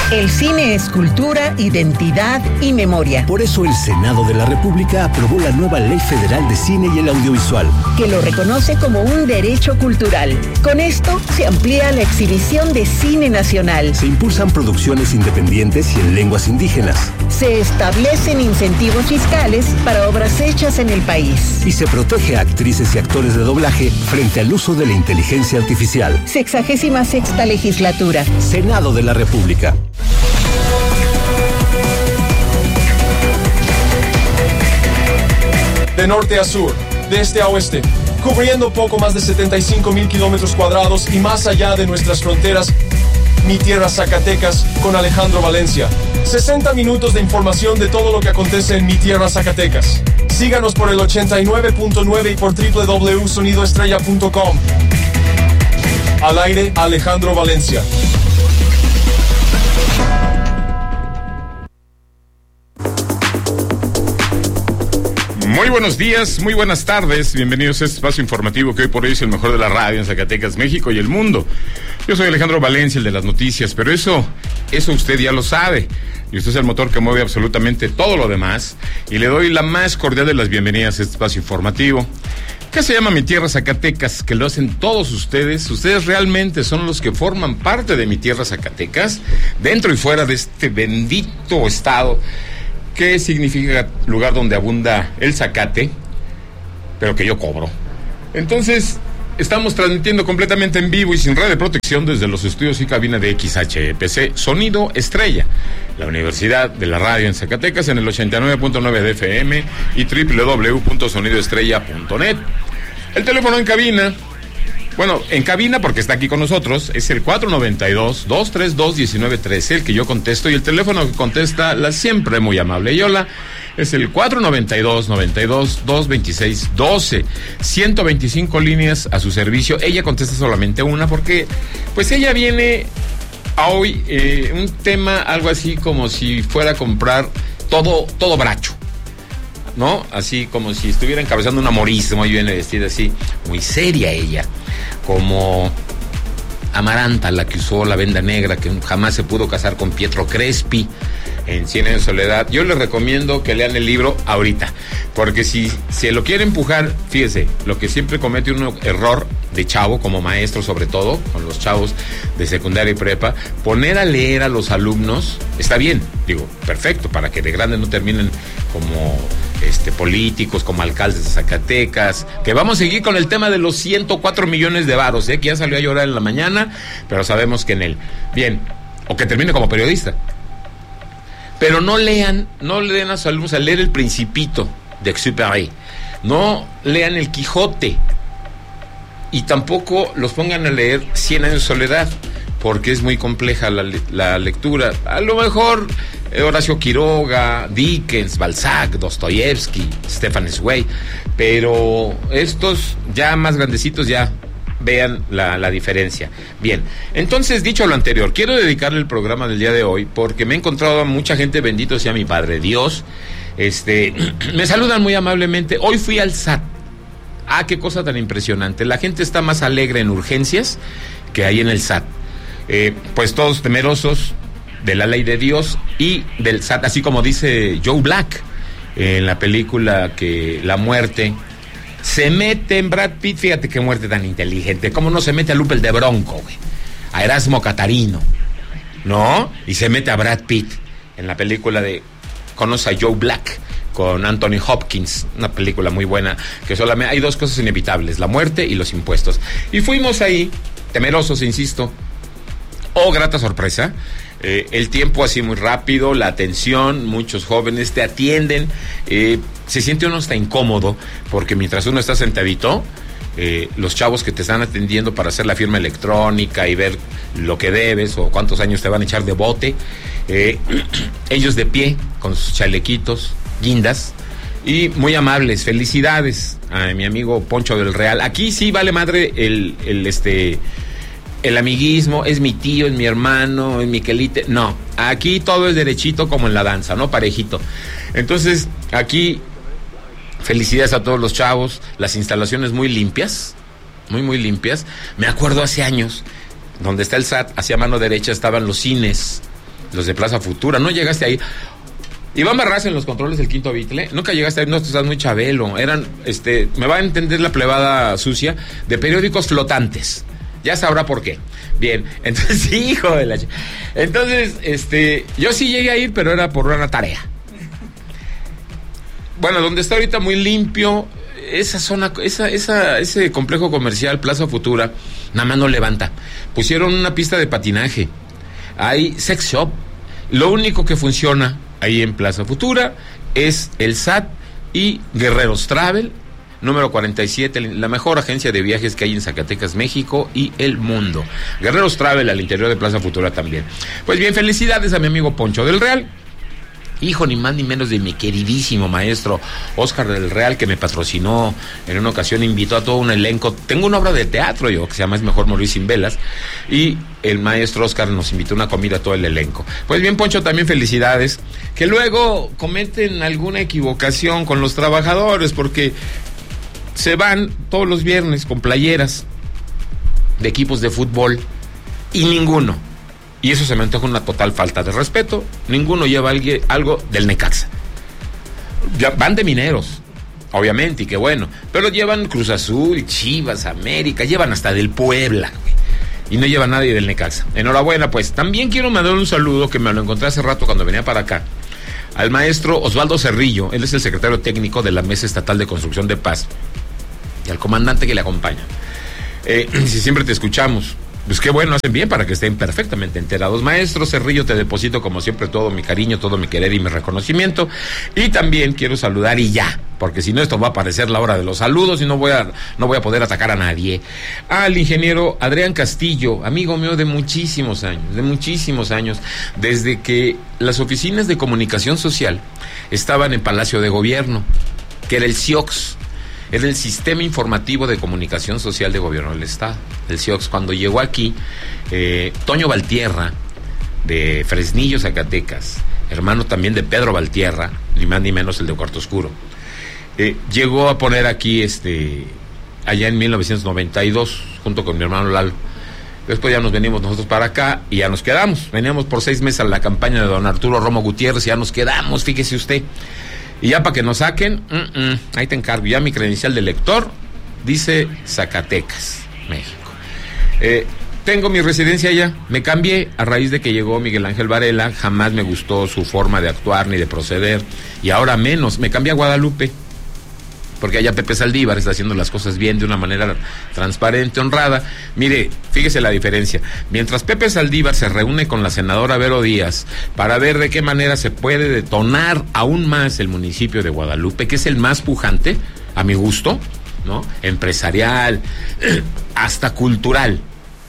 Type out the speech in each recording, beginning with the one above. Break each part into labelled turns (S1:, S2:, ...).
S1: El cine es cultura, identidad y memoria.
S2: Por eso el Senado de la República aprobó la nueva Ley Federal de Cine y el Audiovisual,
S1: que lo reconoce como un derecho cultural. Con esto se amplía la exhibición de cine nacional.
S2: Se impulsan producciones independientes y en lenguas indígenas.
S1: Se establecen incentivos fiscales para obras hechas en el país.
S2: Y se protege a actrices y actores de doblaje frente al uso de la inteligencia artificial.
S1: 66ª legislatura.
S2: Senado de la República.
S3: De norte a sur, de este a oeste, cubriendo poco más de 75,000 kilómetros cuadrados y más allá de nuestras fronteras, Mi Tierra Zacatecas con Alejandro Valencia. 60 minutos de información de todo lo que acontece en Mi Tierra Zacatecas. Síganos por el 89.9 y por www.sonidoestrella.com. Al aire, Alejandro Valencia.
S4: Muy buenos días, muy buenas tardes, bienvenidos a este espacio informativo que hoy por hoy es el mejor de la radio en Zacatecas, México y el mundo. Yo soy Alejandro Valencia, el de las noticias, pero eso usted ya lo sabe, y usted es el motor que mueve absolutamente todo lo demás, y le doy la más cordial de las bienvenidas a este espacio informativo, que se llama Mi Tierra Zacatecas, que lo hacen todos ustedes realmente son los que forman parte de Mi Tierra Zacatecas, dentro y fuera de este bendito estado, que significa lugar donde abunda el zacate, pero que yo cobro. Entonces, estamos transmitiendo completamente en vivo y sin red de protección desde los estudios y cabina de XHPC Sonido Estrella, la Universidad de la Radio en Zacatecas, en el 89.9 de FM y www.sonidoestrella.net. El teléfono en cabina, en cabina porque está aquí con nosotros, es el 492-232-1913, el que yo contesto, y el teléfono que contesta la siempre muy amable Yola es el 492-92-226-12, 125 líneas a su servicio. Ella contesta solamente una porque, pues ella viene a hoy un tema, algo así como si fuera a comprar todo bracho, ¿no? Así como si estuviera encabezando un amorismo y viene vestida así, muy seria ella, como Amaranta, la que usó la venda negra, que jamás se pudo casar con Pietro Crespi en 100 años de soledad. Yo les recomiendo que lean el libro ahorita, porque si se lo quiere empujar, fíjese, lo que siempre comete un error de chavo, como maestro sobre todo, con los chavos de secundaria y prepa, poner a leer a los alumnos, está bien, digo, perfecto, para que de grande no terminen como políticos, como alcaldes de Zacatecas, que vamos a seguir con el tema de los 104 millones de varos, que ya salió a llorar en la mañana, pero sabemos que en él, bien, o que termine como periodista. Pero no lean a sus alumnos a leer El Principito de Exupéry, no lean El Quijote, y tampoco los pongan a leer 100 años de soledad, porque es muy compleja la lectura. A lo mejor Horacio Quiroga, Dickens, Balzac, Dostoyevsky, Stefan Zweig, pero estos ya más grandecitos ya vean la diferencia. Bien, entonces, dicho lo anterior, quiero dedicarle el programa del día de hoy porque me he encontrado a mucha gente, bendito sea mi Padre Dios, me saludan muy amablemente. Hoy fui al SAT. Qué cosa tan impresionante. La gente está más alegre en urgencias que ahí en el SAT. Pues todos temerosos de la ley de Dios y del SAT, así como dice Joe Black en la película que La Muerte se mete en Brad Pitt. Fíjate qué muerte tan inteligente. ¿Cómo no se mete a Lupe el de Bronco, güey? A Erasmo Catarino, ¿no? Y se mete a Brad Pitt en la película de Conoce a Joe Black con Anthony Hopkins, una película muy buena, que solamente hay dos cosas inevitables, la muerte y los impuestos. Y fuimos ahí, temerosos, insisto. Grata sorpresa, el tiempo así muy rápido, la atención, muchos jóvenes te atienden, se siente uno hasta incómodo, porque mientras uno está sentadito, los chavos que te están atendiendo para hacer la firma electrónica y ver lo que debes o cuántos años te van a echar de bote, ellos de pie, con sus chalequitos, guindas, y muy amables. Felicidades a mi amigo Poncho del Real. Aquí sí vale madre el amiguismo, es mi tío, es mi hermano, es Miquelite. No, aquí todo es derechito como en la danza, ¿no? Parejito. Entonces, aquí, felicidades a todos los chavos, las instalaciones muy limpias, muy limpias. Me acuerdo hace años, donde está el SAT, hacia mano derecha estaban los cines los de Plaza Futura, no llegaste ahí. Iván Barraza en los controles del Quinto Bitle, nunca llegaste ahí, no, estás muy chabelo, eran, me va a entender la plebada sucia, de periódicos flotantes, ya sabrá por qué. Bien, entonces, sí, hijo de la... Entonces, yo sí llegué a ir, pero era por una tarea. Bueno, donde está ahorita muy limpio, esa zona, ese complejo comercial, Plaza Futura, nada más no levanta. Pusieron una pista de patinaje, hay sex shop, lo único que funciona ahí en Plaza Futura es el SAT y Guerreros Travel, número 47, la mejor agencia de viajes que hay en Zacatecas, México y el mundo. Guerreros Travel al interior de Plaza Futura también. Pues bien, felicidades a mi amigo Poncho del Real, hijo ni más ni menos de mi queridísimo maestro Oscar del Real, que me patrocinó en una ocasión, invitó a todo un elenco. Tengo una obra de teatro yo que se llama Es Mejor Morir Sin Velas, y el maestro Oscar nos invitó a una comida a todo el elenco. Pues bien, Poncho, también felicidades. Que luego cometen alguna equivocación con los trabajadores, porque se van todos los viernes con playeras de equipos de fútbol y ninguno, y eso se me antoja una total falta de respeto, ninguno lleva algo del Necaxa. Ya van de Mineros, obviamente, y qué bueno, pero llevan Cruz Azul, Chivas, América, llevan hasta del Puebla, y no lleva nadie del Necaxa. Enhorabuena, pues. También quiero mandar un saludo, que me lo encontré hace rato cuando venía para acá, al maestro Osvaldo Cerrillo. Él es el secretario técnico de la Mesa Estatal de Construcción de Paz, y al comandante que le acompaña. Si siempre te escuchamos, pues qué bueno, hacen bien para que estén perfectamente enterados. Maestro Cerrillo, te deposito como siempre todo mi cariño, todo mi querer y mi reconocimiento. Y también quiero saludar, y ya, porque si no esto va a parecer la hora de los saludos y no voy a poder atacar a nadie, al ingeniero Adrián Castillo, amigo mío de muchísimos años, desde que las oficinas de comunicación social estaban en Palacio de Gobierno, que era el CIOX. Era el Sistema Informativo de Comunicación Social de Gobierno del Estado, el CIOX. Cuando llegó aquí, Toño Valtierra, de Fresnillo, Zacatecas, hermano también de Pedro Valtierra, ni más ni menos el de Cuarto Oscuro, llegó a poner aquí, allá en 1992, junto con mi hermano Lalo. Después ya nos venimos nosotros para acá y ya nos quedamos. Veníamos por 6 meses a la campaña de don Arturo Romo Gutiérrez y ya nos quedamos, fíjese usted. Y ya para que nos saquen, ahí te encargo. Ya mi credencial de lector dice Zacatecas, México. Tengo mi residencia allá. Me cambié a raíz de que llegó Miguel Ángel Varela. Jamás me gustó su forma de actuar ni de proceder. Y ahora menos. Me cambié a Guadalupe, porque allá Pepe Saldívar está haciendo las cosas bien, de una manera transparente, honrada. Mire, fíjese la diferencia. Mientras Pepe Saldívar se reúne con la senadora Vero Díaz para ver de qué manera se puede detonar aún más el municipio de Guadalupe, que es el más pujante, a mi gusto, ¿no? Empresarial, hasta cultural.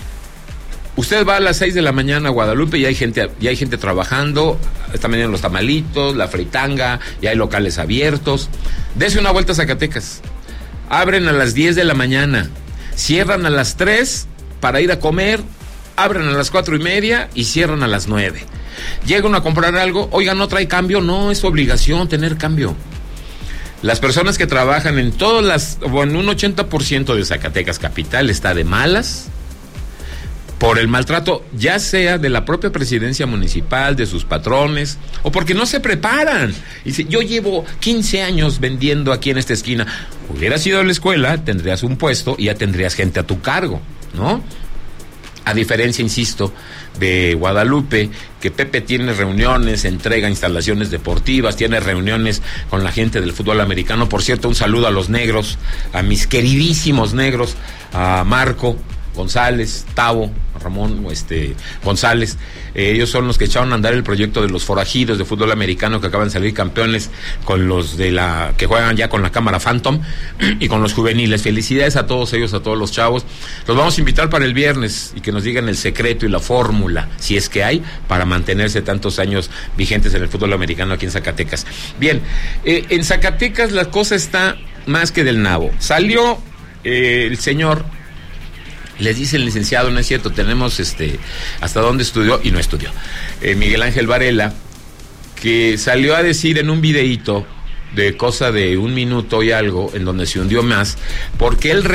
S4: Usted va a las 6 de la mañana a Guadalupe y hay gente trabajando, están vendiendo los tamalitos, la fritanga, y hay locales abiertos. Dese una vuelta a Zacatecas. Abren a las 10 de la mañana, cierran a las 3 para ir a comer, abren a las 4:30 y cierran a las 9. Llegan a comprar algo, oiga, ¿no trae cambio? No, es su obligación tener cambio. Las personas que trabajan en un 80% de Zacatecas capital está de malas, por el maltrato, ya sea de la propia presidencia municipal, de sus patrones, o porque no se preparan. Dice, yo llevo 15 años vendiendo aquí en esta esquina. Hubieras ido a la escuela, tendrías un puesto y ya tendrías gente a tu cargo, ¿no? A diferencia, insisto, de Guadalupe, que Pepe tiene reuniones, entrega instalaciones deportivas, tiene reuniones con la gente del fútbol americano. Por cierto, un saludo a los negros, a mis queridísimos negros, a Marco González, Tavo, Ramón González. Ellos son los que echaron a andar el proyecto de los forajidos de fútbol americano, que acaban de salir campeones con los que juegan ya con la cámara Phantom y con los juveniles. Felicidades a todos ellos, a todos los chavos. Los vamos a invitar para el viernes y que nos digan el secreto y la fórmula, si es que hay, para mantenerse tantos años vigentes en el fútbol americano aquí en Zacatecas. Bien, en Zacatecas la cosa está más que del nabo. Salió el señor, les dice el licenciado, no es cierto, tenemos hasta dónde estudió y no estudió, Miguel Ángel Varela, que salió a decir en un videíto de cosa de 1 minuto y algo, en donde se hundió más, porque él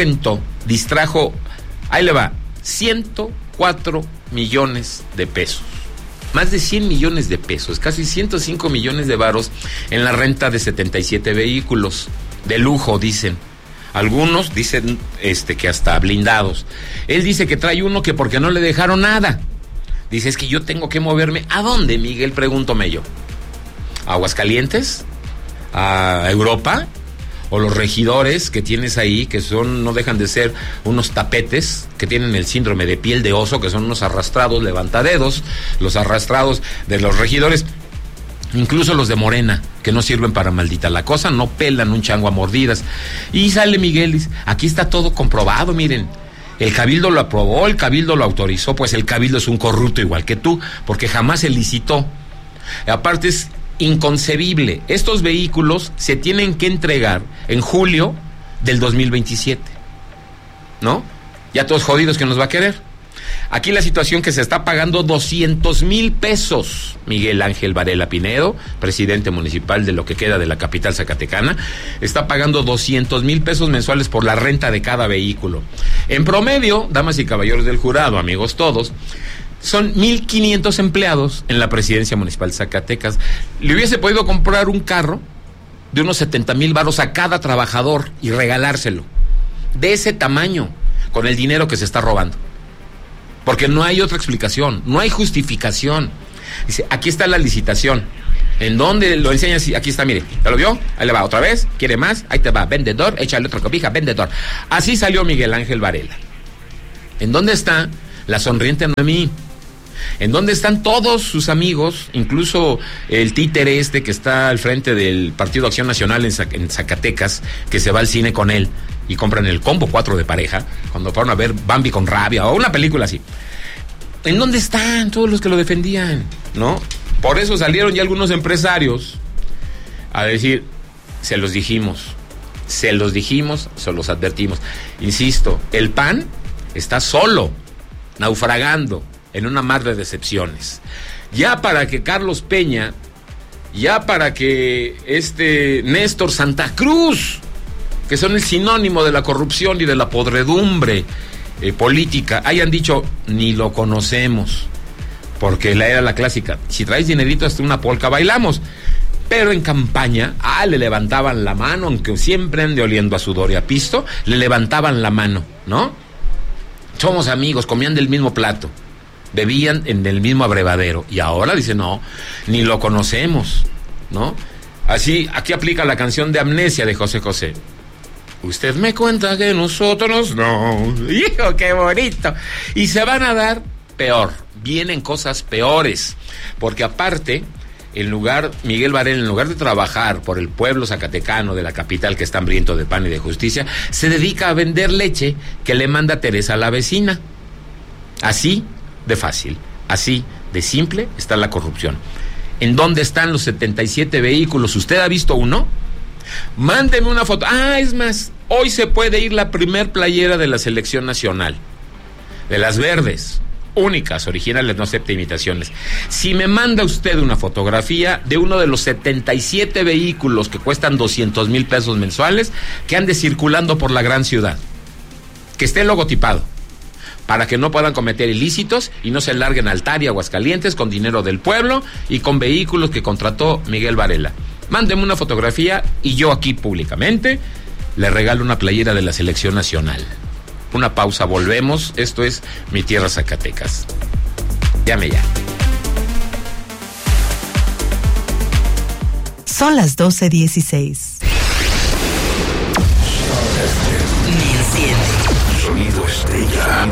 S4: distrajo, ahí le va, 104 millones de pesos. más de 100 millones de pesos, casi 105 millones de varos en la renta de 77 vehículos de lujo, dicen. Algunos dicen que hasta blindados. Él dice que trae uno que porque no le dejaron nada. Dice, es que yo tengo que moverme. ¿A dónde, Miguel? Pregúntome yo. ¿A Aguascalientes? ¿A Europa? ¿O los regidores que tienes ahí, que no dejan de ser unos tapetes, que tienen el síndrome de piel de oso, que son unos arrastrados levantadedos, los arrastrados de los regidores? Incluso los de Morena, que no sirven para maldita la cosa, no pelan un chango a mordidas. Y sale Miguel y dice, aquí está todo comprobado, miren. El Cabildo lo aprobó, el Cabildo lo autorizó, pues el Cabildo es un corrupto igual que tú, porque jamás se licitó. Aparte es inconcebible. Estos vehículos se tienen que entregar en julio del 2027, ¿no? Ya todos jodidos que nos va a querer. Aquí la situación que se está pagando 200,000 pesos, Miguel Ángel Varela Pinedo, presidente municipal de lo que queda de la capital zacatecana, está pagando 200,000 pesos mensuales por la renta de cada vehículo. En promedio, damas y caballeros del jurado, amigos todos, son 1,500 empleados en la presidencia municipal de Zacatecas. Le hubiese podido comprar un carro de unos 70,000 varos a cada trabajador y regalárselo. De ese tamaño, con el dinero que se está robando. Porque no hay otra explicación, no hay justificación. Dice, aquí está la licitación. ¿En dónde lo enseñas? Aquí está, mire, ¿ya lo vio? Ahí le va, otra vez, ¿quiere más? Ahí te va, vendedor, échale otra cobija, vendedor. Así salió Miguel Ángel Varela. ¿En dónde está la sonriente Noemí? ¿En dónde están todos sus amigos? Incluso el títere que está al frente del Partido Acción Nacional en Zacatecas, que se va al cine con él y compran el combo 4 de pareja, cuando fueron a ver Bambi con rabia o una película así. ¿En dónde están todos los que lo defendían? ¿No? Por eso salieron ya algunos empresarios a decir, se los dijimos, se los advertimos. Insisto, el PAN está solo, naufragando en una mar de decepciones. Ya para que Carlos Peña, ya para que Néstor Santa Cruz, que son el sinónimo de la corrupción y de la podredumbre política, hayan dicho, ni lo conocemos, porque era la clásica, si traes dinerito hasta una polca bailamos. Pero en campaña, le levantaban la mano, aunque siempre ande oliendo a sudor y a pisto, le levantaban la mano, ¿no? Somos amigos, comían del mismo plato, bebían en el mismo abrevadero, y ahora dice, no, ni lo conocemos, ¿no? Así, aquí aplica la canción de Amnesia de José José. Usted me cuenta que nosotros no. ¡Hijo, qué bonito! Y se van a dar peor, vienen cosas peores, porque aparte, Miguel Varela, en lugar de trabajar por el pueblo zacatecano de la capital que está hambriento de pan y de justicia, se dedica a vender leche que le manda Teresa, la vecina. Así de fácil, así de simple está la corrupción. ¿En dónde están los 77 vehículos? ¿Usted ha visto uno? Mándeme una foto. Es más, hoy se puede ir la primer playera de la selección nacional, de las verdes, únicas, originales, no acepta imitaciones. Si me manda usted una fotografía de uno de los 77 vehículos que cuestan 200,000 pesos mensuales, que ande circulando por la gran ciudad, que esté logotipado, para que no puedan cometer ilícitos y no se larguen a Altaria, Aguascalientes, con dinero del pueblo y con vehículos que contrató Miguel Varela. Mándeme una fotografía y yo aquí públicamente le regalo una playera de la selección nacional. Una pausa, volvemos. Esto es Mi Tierra Zacatecas. Llame ya.
S5: Son las 12:16.
S2: Sonido Estrella.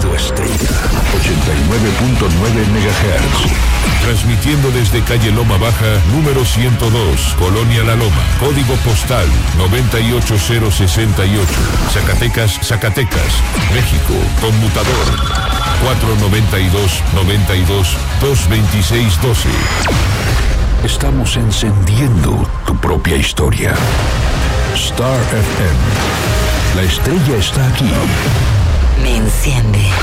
S2: 89.9 MHz.
S6: Transmitiendo desde calle Loma Baja, número 102, Colonia La Loma, código postal 98068, Zacatecas, México, conmutador 492-92-226-12.
S2: Estamos encendiendo tu propia historia. Star FM. La estrella está aquí.
S5: Me enciende.